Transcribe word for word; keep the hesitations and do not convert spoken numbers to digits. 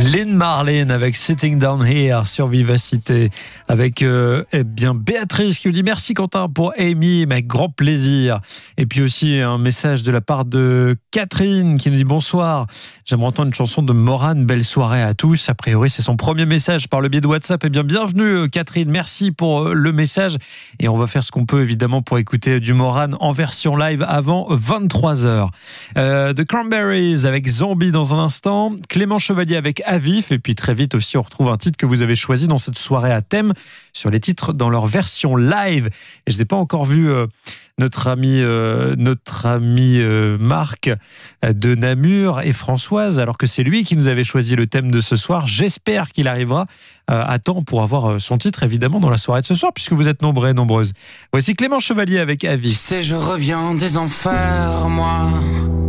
Lynn Marlin avec Sitting Down Here sur Vivacité, avec euh, eh bien Béatrice qui nous dit merci Quentin pour Amy, avec grand plaisir. Et puis aussi un message de la part de Catherine qui nous dit bonsoir, j'aimerais entendre une chanson de Morane, belle soirée à tous. A priori c'est son premier message par le biais de WhatsApp. Eh bien bienvenue Catherine, merci pour le message et on va faire ce qu'on peut évidemment pour écouter du Morane en version live avant vingt-trois heures. Euh, The Cranberries avec Zombie dans un instant, Clément Chevalier avec Avif, et puis très vite aussi on retrouve un titre que vous avez choisi dans cette soirée à thème sur les titres dans leur version live. Et je n'ai pas encore vu euh, notre ami, euh, notre ami euh, Marc de Namur et Françoise, alors que c'est lui qui nous avait choisi le thème de ce soir. J'espère qu'il arrivera euh, à temps pour avoir euh, son titre évidemment dans la soirée de ce soir, puisque vous êtes nombreux et nombreuses. Voici Clément Chevalier avec Avif. Tu sais, je reviens des enfers, moi.